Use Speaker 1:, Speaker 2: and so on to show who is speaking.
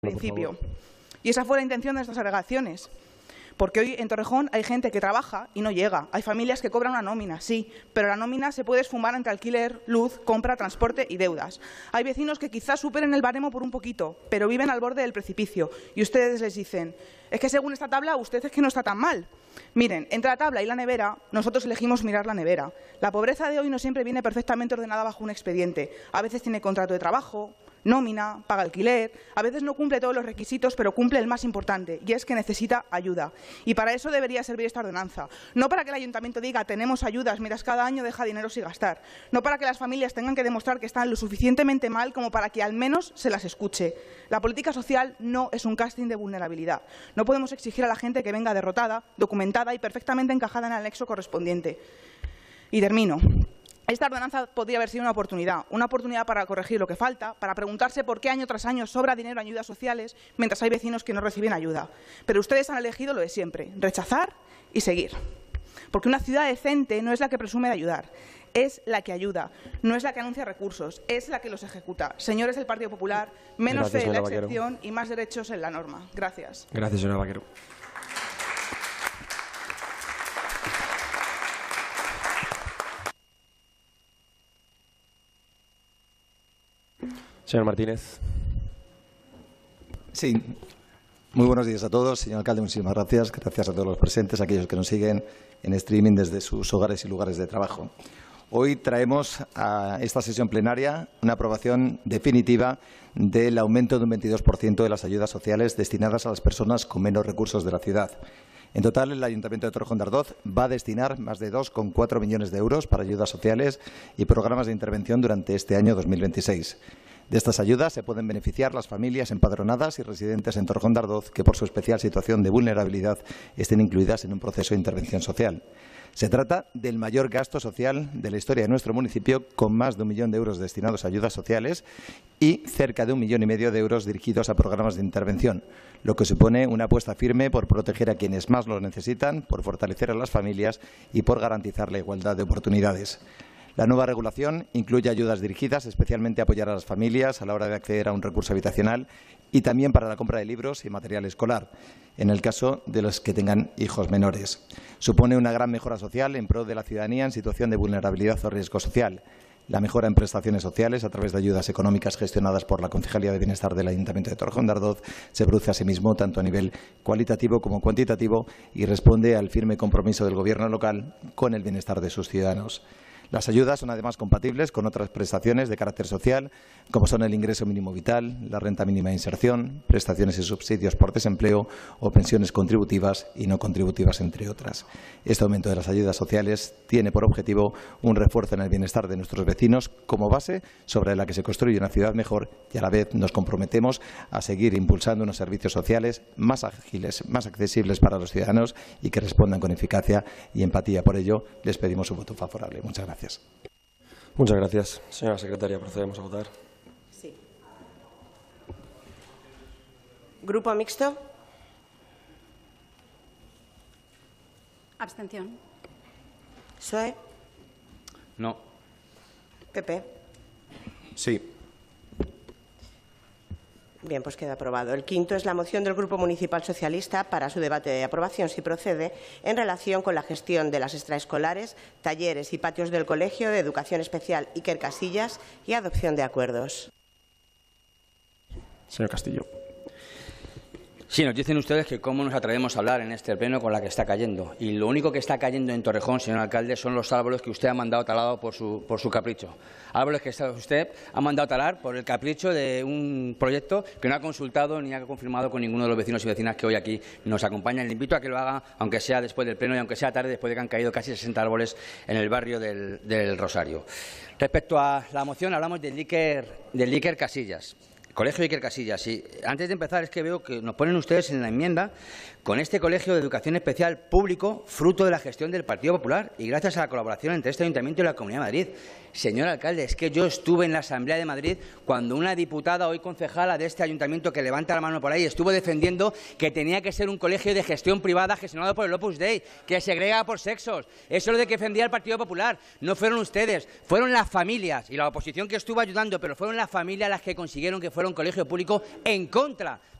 Speaker 1: principio. Y esa fue la intención de estas alegaciones. Porque hoy en Torrejón hay gente que trabaja y no llega. Hay familias que cobran una nómina, sí, pero la nómina se puede esfumar entre alquiler, luz, compra, transporte y deudas. Hay vecinos que quizás superen el baremo por un poquito, pero viven al borde del precipicio. Y ustedes les dicen, es que según esta tabla, usted es que no está tan mal. Miren, entre la tabla y la nevera, nosotros elegimos mirar la nevera. La pobreza de hoy no siempre viene perfectamente ordenada bajo un expediente. A veces tiene contrato de trabajo, nómina, paga alquiler, a veces no cumple todos los requisitos, pero cumple el más importante, y es que necesita ayuda. Y para eso debería servir esta ordenanza. No para que el ayuntamiento diga, tenemos ayudas, miras, cada año deja dinero sin gastar. No para que las familias tengan que demostrar que están lo suficientemente mal como para que al menos se las escuche. La política social no es un casting de vulnerabilidad. No podemos exigir a la gente que venga derrotada, documentada y perfectamente encajada en el anexo correspondiente. Y termino. Esta ordenanza podría haber sido una oportunidad para corregir lo que falta, para preguntarse por qué año tras año sobra dinero en ayudas sociales mientras hay vecinos que no reciben ayuda. Pero ustedes han elegido lo de siempre, rechazar y seguir. Porque una ciudad decente no es la que presume de ayudar, es la que ayuda, no es la que anuncia recursos, es la que los ejecuta. Señores del Partido Popular, menos fe en la excepción y más derechos en la norma. Gracias.
Speaker 2: Gracias, señora Vaquero. Señor Martínez.
Speaker 3: Sí. Muy buenos días a todos. Señor alcalde, muchísimas gracias. Gracias a todos los presentes, a aquellos que nos siguen en streaming desde sus hogares y lugares de trabajo. Hoy traemos a esta sesión plenaria una aprobación definitiva del aumento de un 22% de las ayudas sociales destinadas a las personas con menos recursos de la ciudad. En total, el Ayuntamiento de Torrejón de Ardoz va a destinar más de 2,4 millones de euros para ayudas sociales y programas de intervención durante este año 2026. De estas ayudas se pueden beneficiar las familias empadronadas y residentes en Torrejón de Ardoz que, por su especial situación de vulnerabilidad, estén incluidas en un proceso de intervención social. Se trata del mayor gasto social de la historia de nuestro municipio, con más de 1 millón de euros destinados a ayudas sociales y cerca de 1,5 millones de euros dirigidos a programas de intervención, lo que supone una apuesta firme por proteger a quienes más lo necesitan, por fortalecer a las familias y por garantizar la igualdad de oportunidades. La nueva regulación incluye ayudas dirigidas especialmente a apoyar a las familias a la hora de acceder a un recurso habitacional y también para la compra de libros y material escolar, en el caso de los que tengan hijos menores. Supone una gran mejora social en pro de la ciudadanía en situación de vulnerabilidad o riesgo social. La mejora en prestaciones sociales a través de ayudas económicas gestionadas por la Concejalía de Bienestar del Ayuntamiento de Torrejón de Ardoz se produce asimismo tanto a nivel cualitativo como cuantitativo y responde al firme compromiso del Gobierno local con el bienestar de sus ciudadanos. Las ayudas son además compatibles con otras prestaciones de carácter social, como son el ingreso mínimo vital, la renta mínima de inserción, prestaciones y subsidios por desempleo o pensiones contributivas y no contributivas, entre otras. Este aumento de las ayudas sociales tiene por objetivo un refuerzo en el bienestar de nuestros vecinos como base sobre la que se construye una ciudad mejor y a la vez nos comprometemos a seguir impulsando unos servicios sociales más ágiles, más accesibles para los ciudadanos y que respondan con eficacia y empatía. Por ello, les pedimos su voto favorable. Muchas gracias.
Speaker 2: Muchas gracias. Señora secretaria, procedemos a votar.
Speaker 4: Sí. ¿Grupo mixto?
Speaker 5: Abstención.
Speaker 4: ¿PSOE?
Speaker 6: No.
Speaker 4: ¿PP?
Speaker 2: Sí.
Speaker 4: Bien, pues queda aprobado. El quinto es la moción del Grupo Municipal Socialista para su debate de aprobación, si procede, en relación con la gestión de las extraescolares, talleres y patios del Colegio de Educación Especial Iker Casillas y adopción de acuerdos.
Speaker 2: Señor Castillo.
Speaker 6: Sí, nos dicen ustedes que cómo nos atrevemos a hablar en este pleno con la que está cayendo. Y lo único que está cayendo en Torrejón, señor alcalde, son los árboles que usted ha mandado talados por su capricho. Árboles que usted ha mandado talar por el capricho de un proyecto que no ha consultado ni ha confirmado con ninguno de los vecinos y vecinas que hoy aquí nos acompañan. Le invito a que lo haga, aunque sea después del pleno y aunque sea tarde, después de que han caído casi 60 árboles en el barrio del Rosario. Respecto a la moción, hablamos del Iker Casillas. Colegio Iker Casillas. Y antes de empezar, es que veo que nos ponen ustedes en la enmienda con este colegio de educación especial público, fruto de la gestión del Partido Popular y gracias a la colaboración entre este Ayuntamiento y la Comunidad de Madrid. Señor alcalde, es que yo estuve en la Asamblea de Madrid cuando una diputada, hoy concejala de este Ayuntamiento, que levanta la mano por ahí, estuvo defendiendo que tenía que ser un colegio de gestión privada gestionado por el Opus Dei, que segrega por sexos. Eso es lo de que defendía el Partido Popular. No fueron ustedes, fueron las familias y la oposición que estuvo ayudando, pero fueron las familias las que consiguieron que fuera fuera un colegio público en contra